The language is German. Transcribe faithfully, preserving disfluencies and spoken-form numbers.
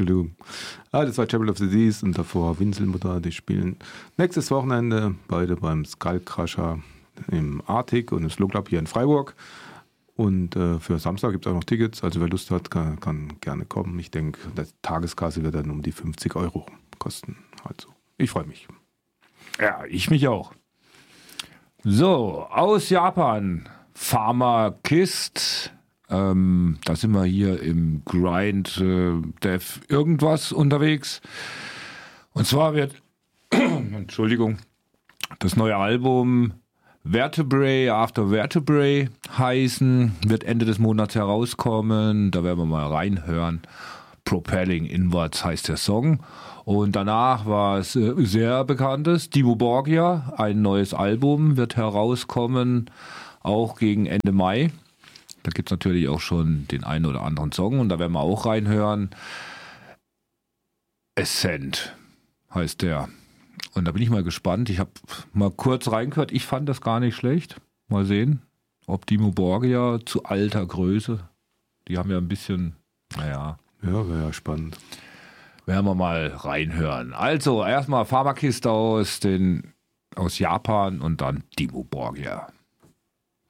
Entschuldigung. Ah, das war Chapel of the Seas und davor Winselmutter. Die spielen nächstes Wochenende beide beim Skullcrusher im Arctic und im Slow Club hier in Freiburg. Und äh, für Samstag gibt es auch noch Tickets. Also wer Lust hat, kann, kann gerne kommen. Ich denke, die Tageskasse wird dann um die fünfzig Euro kosten. Also, ich freue mich. Ja, ich mich auch. So, aus Japan, Pharmakist. Ähm, da sind wir hier im Grind äh, Dev irgendwas unterwegs. Und zwar wird, Entschuldigung, das neue Album Vertebrae After Vertebrae heißen, wird Ende des Monats herauskommen. Da werden wir mal reinhören. Propelling Inwards heißt der Song. Und danach war es äh, sehr bekanntes Dimmu Borgir, ein neues Album wird herauskommen, auch gegen Ende Mai. Da gibt es natürlich auch schon den einen oder anderen Song und da werden wir auch reinhören. Ascent heißt der. Und da bin ich mal gespannt. Ich habe mal kurz reingehört. Ich fand das gar nicht schlecht. Mal sehen, ob Dimmu Borgir zu alter Größe, die haben ja ein bisschen, naja. Ja, wäre ja spannend. Werden wir mal reinhören. Also erstmal Pharmakist aus, den, aus Japan und dann Dimmu Borgir.